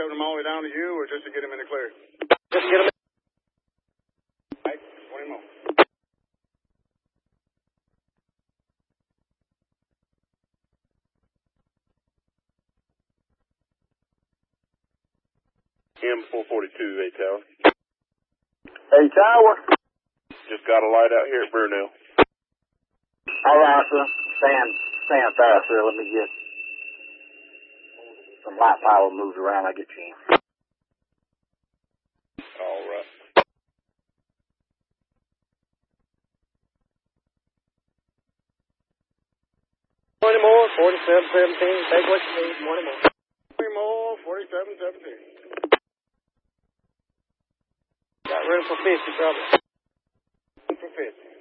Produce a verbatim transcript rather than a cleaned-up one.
shoving them all the way down to you, or just to get them in the clear? Just get them in. Right, twenty more. M four forty-two, A Tower. A Tower. Just got a light out here at Brunel. All right, sir. Stand, stand fast, sir. Let me get some light power moved around. I get you in. All right. twenty more, forty-seven seventeen. Take what you need. twenty more. twenty more, forty-seven seventeen. Got room for fifty, probably. For fifty.